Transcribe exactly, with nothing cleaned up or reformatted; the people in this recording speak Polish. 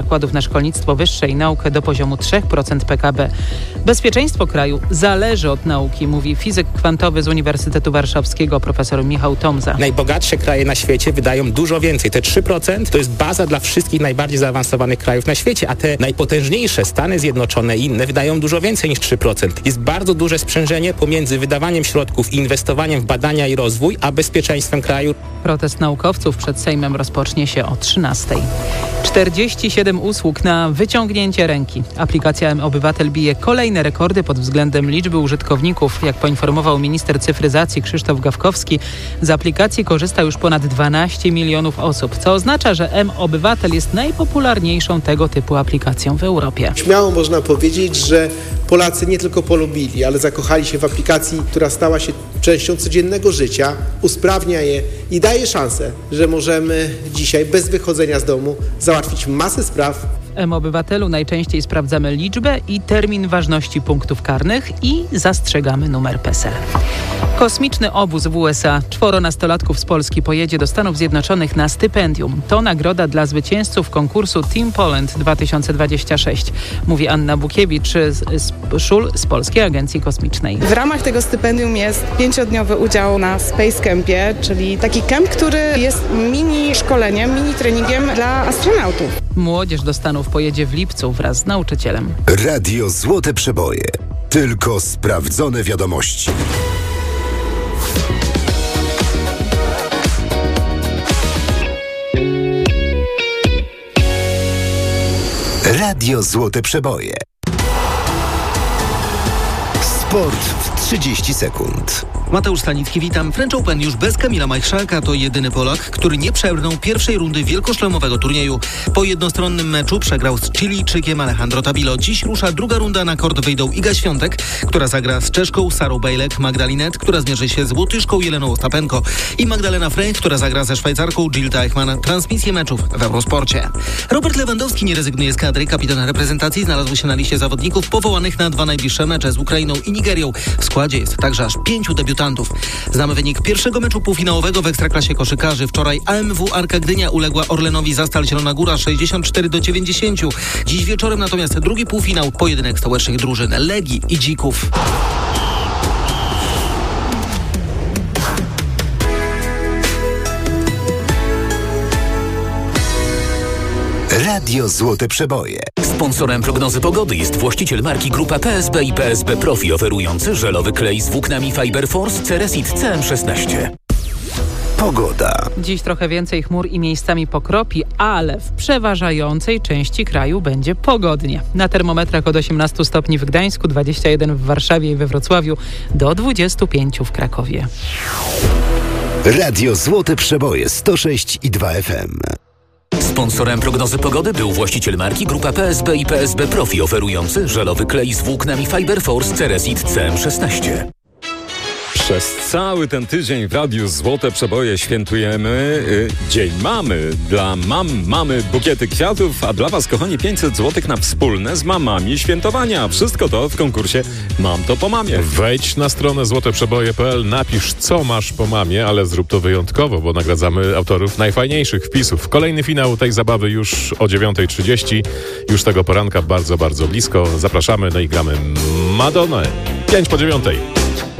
nakładów na szkolnictwo wyższe i naukę do poziomu trzy procent P K B. Bezpieczeństwo kraju zależy od nauki, mówi fizyk kwantowy z Uniwersytetu Warszawskiego profesor Michał Tomza. Najbogatsze kraje na świecie wydają dużo więcej. Te trzy procent to jest baza dla wszystkich najbardziej zaawansowanych krajów na świecie, a te najpotężniejsze, Stany Zjednoczone i inne, wydają dużo więcej niż trzy procent. Jest bardzo duże sprzężenie pomiędzy wydawaniem środków i inwestowaniem w badania i rozwój, a bezpieczeństwem kraju. Protest naukowców przed Sejmem rozpocznie się o trzynastej. czterdzieści siedem usług na wyciągnięcie ręki. Aplikacja M-Obywatel bije kolejne rekordy pod względem liczby użytkowników. Jak poinformował minister cyfryzacji Krzysztof Gawkowski, z aplikacji korzysta już ponad dwanaście milionów osób, co oznacza, że M-Obywatel jest najpopularniejszą tego typu aplikacją w Europie. Śmiało można powiedzieć, że Polacy nie tylko polubili, ale zakochali się w aplikacji, która stała się częścią codziennego życia, usprawnia je i daje szansę, że możemy dzisiaj bez wychodzenia z domu załatwić masę spraw. W M-Obywatelu najczęściej sprawdzamy liczbę i termin ważności punktów karnych i zastrzegamy numer P E S E L. Kosmiczny obóz w U S A. Czworo nastolatków z Polski pojedzie do Stanów Zjednoczonych na stypendium. To nagroda dla zwycięzców konkursu Team Poland dwa tysiące dwadzieścia sześć, mówi Anna Bukiewicz z, z Szul z Polskiej Agencji Kosmicznej. W ramach tego stypendium jest pięciodniowy udział na Space Campie, czyli taki camp, który jest mini szkoleniem, mini treningiem dla astronautów. Młodzież do Stanów pojedzie w lipcu wraz z nauczycielem. Radio Złote Przeboje. Tylko sprawdzone wiadomości. Radio Złote Przeboje. Sport w trzydzieści sekund. Mateusz Stanicki, witam. French Open już bez Kamila Majchrzaka to jedyny Polak, który nie przebrnął pierwszej rundy wielkoszlemowego turnieju. Po jednostronnym meczu przegrał z Chilijczykiem Alejandro Tabilo. Dziś rusza druga runda, na kort wyjdą Iga Świątek, która zagra z Czeszką Sarą Bejlek, Magdalinet, która zmierzy się z Łotyszką Jeleną Ostapenko i Magdalena Frey, która zagra ze Szwajcarką Jill Teichmann. Transmisję meczów w Eurosporcie. Robert Lewandowski nie rezygnuje z kadry. Kapitan reprezentacji znalazł się na liście zawodników powołanych na dwa najbliższe mecze z Ukrainą i Nigerią. W składzie jest także aż pięciu debiutantów. Znamy wynik pierwszego meczu półfinałowego w Ekstraklasie koszykarzy. Wczoraj A M W Arka Gdynia uległa Orlenowi Zastal Zielona Góra sześćdziesiąt cztery do dziewięćdziesięciu. Dziś wieczorem natomiast drugi półfinał, pojedynek stołecznych drużyn Legii i Dzików. Radio Złote Przeboje. Sponsorem prognozy pogody jest właściciel marki Grupa P S B i P S B Profi, oferujący żelowy klej z włóknami Fiber Force Ceresit C M szesnaście. Pogoda. Dziś trochę więcej chmur i miejscami pokropi, ale w przeważającej części kraju będzie pogodnie. Na termometrach od osiemnastu stopni w Gdańsku, dwudziestu jeden w Warszawie i we Wrocławiu, do dwudziestu pięciu w Krakowie. Radio Złote Przeboje sto sześć i dwa F M. Sponsorem prognozy pogody był właściciel marki Grupa P S B i P S B Profi, oferujący żelowy klej z włóknami Fiber Force Ceresit C M szesnaście. Przez cały ten tydzień w Radiu Złote Przeboje świętujemy y, Dzień Mamy. Dla mam mamy bukiety kwiatów, a dla Was, kochani, pięćset złotych na wspólne z mamami świętowania. Wszystko to w konkursie Mam to po mamie. Wejdź na stronę złote przeboje kropka p l, napisz, co masz po mamie, ale zrób to wyjątkowo, bo nagradzamy autorów najfajniejszych wpisów. Kolejny finał tej zabawy już o dziewiąta trzydzieści. Już tego poranka bardzo, bardzo blisko. Zapraszamy, no i gramy Madonnę. pięć po dziewiątej.